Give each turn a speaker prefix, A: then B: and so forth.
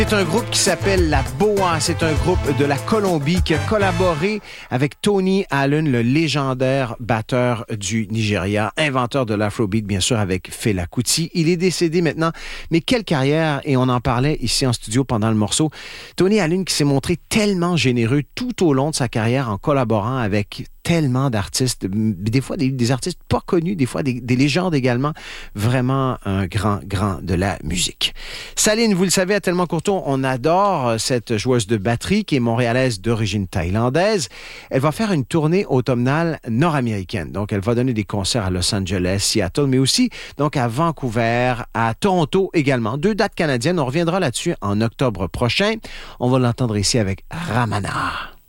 A: C'est un groupe qui s'appelle La Boa. C'est un groupe de la Colombie qui a collaboré avec Tony Allen, le légendaire batteur du Nigeria, inventeur de l'Afrobeat, bien sûr, avec Fela Kuti. Il est décédé maintenant, mais quelle carrière! Et on en parlait ici en studio pendant le morceau. Tony Allen qui s'est montré tellement généreux tout au long de sa carrière en collaborant avec tellement d'artistes, des fois des artistes pas connus, des fois des légendes également. Vraiment un grand de la musique. Saline, vous le savez, à Tellement Courtois, on adore cette joueuse de batterie qui est montréalaise d'origine thaïlandaise. Elle va faire une tournée automnale nord-américaine. Donc, elle va donner des concerts à Los Angeles, Seattle, mais aussi donc à Vancouver, à Toronto également. 2 dates canadiennes. On reviendra là-dessus en octobre prochain. On va l'entendre ici avec Ramana.